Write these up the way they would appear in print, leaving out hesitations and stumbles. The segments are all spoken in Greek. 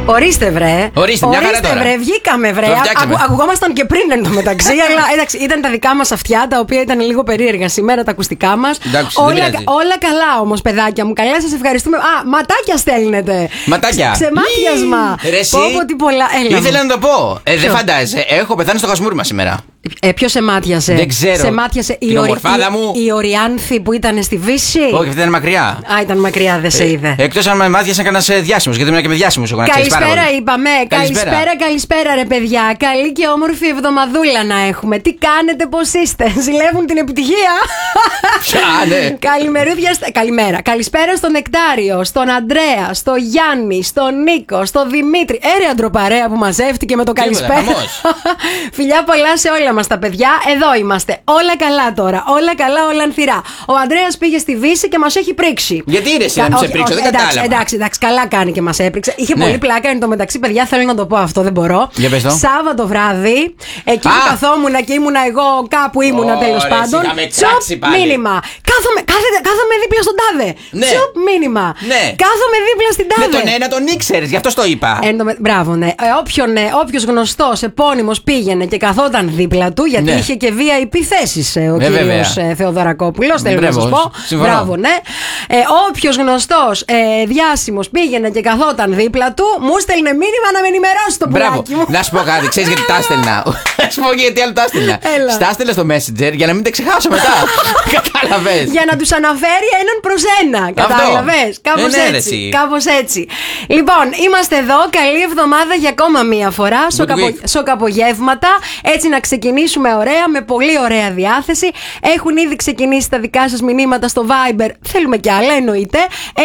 Ορίστε βρε. Ορίστε, μια χαρά τώρα. Βρε, βγήκαμε βρε. φτιάξαμε. Ακουγόμασταν και πριν εν τω μεταξύ. Αλλά εντάξει, ήταν τα δικά μας αυτιά, τα οποία ήταν λίγο περίεργα σήμερα, τα ακουστικά μας. Όλα καλά όμως, παιδάκια μου. Καλά, σας ευχαριστούμε. Ματάκια στέλνετε. Ματάκια. Ξεμάτιασμα. Πω, τι πολλά. Ήθελα να το πω. Δεν φαντάζεσαι. Έχω πεθάνει στο χασμούρμα σήμερα. Ποιος σε μάτιασε? Δεν ξέρω. Σε μάτιασε την ομορφάδα μου. Η Οριάνθη που ήταν στη Βύση. Όχι, αυτή ήταν μακριά. Ήταν μακριά, δεν σε είδε. Εκτός αν με μάτιασαν κανένας διάσημος, γιατί ήμουν και με διάσημους. Καλησπέρα είπαμε. Καλησπέρα ρε παιδιά. Καλή και όμορφη εβδομαδούλα να έχουμε. Τι κάνετε, πώς είστε? Ζηλεύουν την επιτυχία. Πιάνε. Καλημέρα. Καλησπέρα στον Νεκτάριο, στον Αντρέα, στον Γιάννη, στον Νίκο, στον Δημήτρη. Έρε αντροπαρέα που μαζεύτηκε με το καλησπέρα. Φιλιά πολλά σε όλα μας τα παιδιά. Εδώ είμαστε. Όλα καλά τώρα. Όλα καλά, όλα ανθυρά. Ο Ανδρέας πήγε στη Βύση και μας έχει πρίξει. Γιατί είναι εσύ να μας έπριξε, δεν κατάλαβα. Εντάξει, καλά κάνει και μας έπριξε. Είχε πολύ πλάκα. Εν τω μεταξύ, παιδιά, θέλω να το πω αυτό, δεν μπορώ. Σάββατο βράδυ, εκεί που καθόμουν και ήμουνα εγώ, κάπου ήμουνα τέλος πάντων. Τσοπ μήνυμα. Κάθομαι δίπλα στον τάδε. Τσοπ μήνυμα. Κάθομαι δίπλα στην τάδε. Με τον ένα τον ήξερες, γι' αυτό το είπα. Μπράβο, ναι. Όποιος γνωστός επώνυμος πήγαινε και καθόταν δίπλα του, γιατί είχε και VIP θέσεις ο κύριος Θεοδωρακόπουλος, θέλω να σας πω. Μπράβο, ναι. Όποιος γνωστός διάσημος πήγαινε και καθόταν δίπλα του, μου στέλνε μήνυμα να με ενημερώσει το πουλάκι μου. Να σου πω κάτι, ξέρεις γιατί τα έστελνα? Να σου πω γιατί άλλο τα έστελνα. Στα έστελνα στο Messenger για να μην τα ξεχάσω μετά. Κατάλαβες? Για να τους αναφέρει έναν προς ένα. Κατάλαβες? Κάπως έτσι. Λοιπόν, είμαστε εδώ. Καλή εβδομάδα για ακόμα μία φορά. Σοκαπογεύματα. Έτσι να ξεκινήσουμε ωραία, με πολύ ωραία διάθεση. Έχουν ήδη ξεκινήσει τα δικά σας μηνύματα στο Viber. Θέλουμε κι άλλα, εννοείται.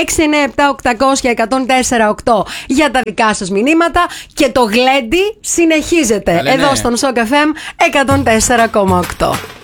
697-800-1048 για τα δικά σας μηνύματα. Και το γλέντι συνεχίζεται εδώ στον Shock FM 104,8.